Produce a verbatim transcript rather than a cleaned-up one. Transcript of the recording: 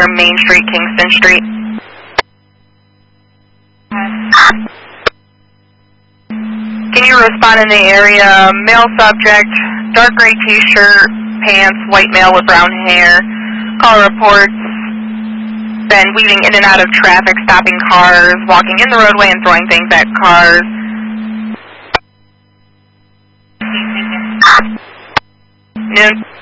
near Main Street, Kingston Street. Can you respond in the area? Male subject, dark gray t-shirt, pants, white male with brown hair. Call reports, been weaving in and out of traffic, stopping cars, walking in the roadway and throwing things at cars. Noon.